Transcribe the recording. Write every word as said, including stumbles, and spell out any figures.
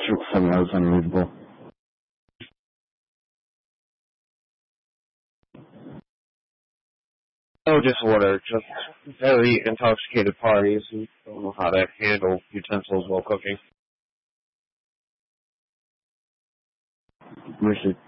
District seven, that was unreadable. No disorder, just very intoxicated parties who don't know how to handle utensils while cooking. We should